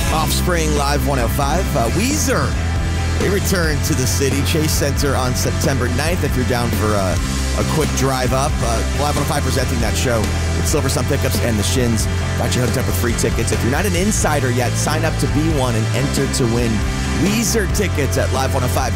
Offspring Live 105. Weezer, they return to the city, Chase Center on September 9th. If you're down for a quick drive up, Live 105 presenting that show with Silver Sun Pickups and the Shins. Got you hooked up with free tickets. If you're not an insider yet, sign up to be one and enter to win Weezer tickets at live105.com.